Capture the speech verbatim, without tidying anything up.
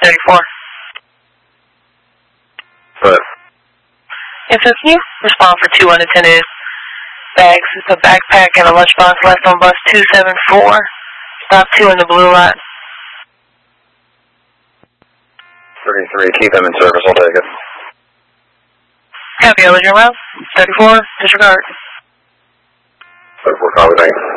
thirty-four. But. Yes, sir, can you respond for two unattended bags? It's a backpack and a lunchbox left on bus two seven four. Stop two in the blue line. thirty-three, keep them in service, I'll take it. Copy, over your mouth. thirty-four, disregard. thirty-four, copy, thanks.